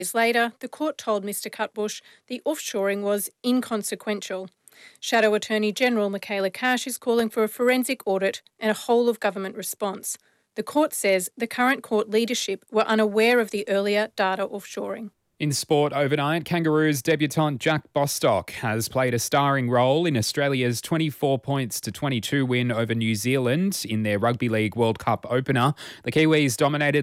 Years later, the court told Mr Cutbush the offshoring was inconsequential. Shadow Attorney General Michaela Cash is calling for a forensic audit and a whole-of-government response. The court says the current court leadership were unaware of the earlier data offshoring. In sport overnight, Kangaroos debutant Jack Bostock has played a starring role in Australia's 24 points to 22 win over New Zealand in their Rugby League World Cup opener. The Kiwis dominated